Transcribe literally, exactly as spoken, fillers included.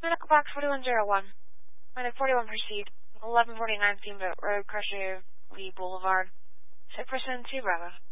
Medical box forty-one oh one. Medic forty-one proceed. eleven forty-nine Steamboat Road, Crusher Lee Boulevard. Sit person two Bravo.